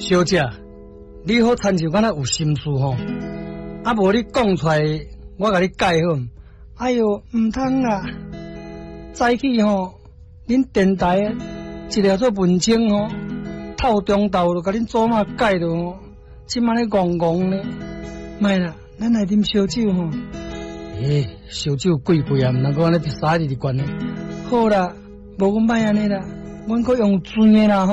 小姐，你好，参像敢若有心事吼，啊无你讲出来，我甲你解好。哎哟，唔通啦！早起吼，恁电台一条做文青吼，透中昼就甲恁祖妈解着吼，即摆咧戆戆呢。莫啦，咱来啉烧酒吼。烧酒贵贵啊，毋能够安尼杀日的关呢。好啦，无阮莫安尼啦，阮阁用醉的啦吼。